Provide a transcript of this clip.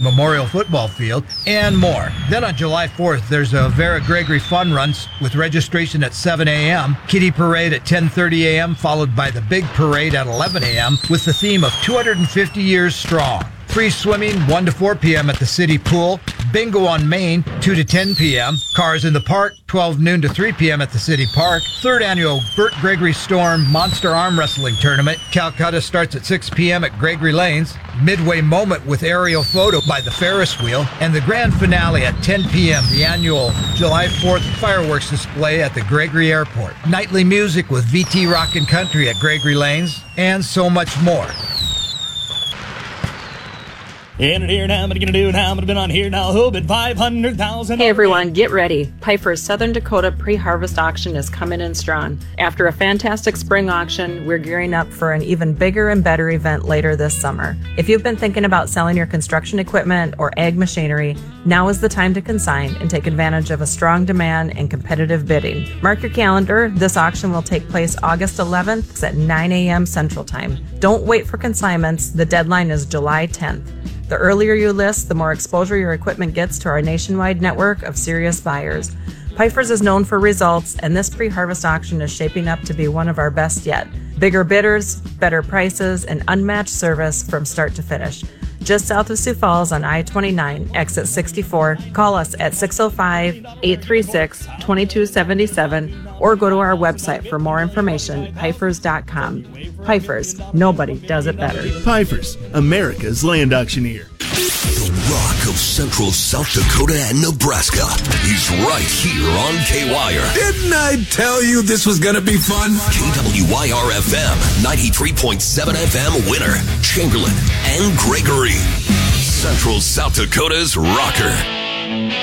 Memorial Football Field, and more. Then on July 4th, there's a Vera Gregory Fun Runs with registration at 7 a.m., Kiddie Parade at 10:30 a.m., followed by the Big Parade at 11 a.m. with the theme of 250 Years Strong. Free swimming 1 to 4 p.m. at the city pool. Bingo on Main 2 to 10 p.m. Cars in the Park 12 noon to 3 p.m. at the city park. Third annual Burt Gregory Storm Monster Arm Wrestling Tournament. Calcutta starts at 6 p.m. at Gregory Lanes. Midway moment with aerial photo by the Ferris wheel. And the grand finale at 10 p.m. the annual July 4th fireworks display at the Gregory Airport. Nightly music with VT Rockin' Country at Gregory Lanes. And so much more. In here now, what are you gonna do now? I've been on here now, who bid 500,000. Hey everyone, get ready. Piper's Southern Dakota pre-harvest auction is coming in strong. After a fantastic spring auction, we're gearing up for an even bigger and better event later this summer. If you've been thinking about selling your construction equipment or ag machinery, now is the time to consign and take advantage of a strong demand and competitive bidding. Mark your calendar. This auction will take place August 11th at 9 a.m. Central Time. Don't wait for consignments. The deadline is July 10th. The earlier you list, the more exposure your equipment gets to our nationwide network of serious buyers. Piper's is known for results, and this pre-harvest auction is shaping up to be one of our best yet. Bigger bidders, better prices, and unmatched service from start to finish. Just south of Sioux Falls on I-29, exit 64. Call us at 605-836-2277 or go to our website for more information, pifers.com. Pifers, nobody does it better. Pifers, America's land auctioneer. The rock of central South Dakota and Nebraska is right here on K-Wire. Didn't I tell you this was going to be fun? KWYR-FM, 93.7 FM Winter, Chamberlain, and Gregory. Central South Dakota's rocker.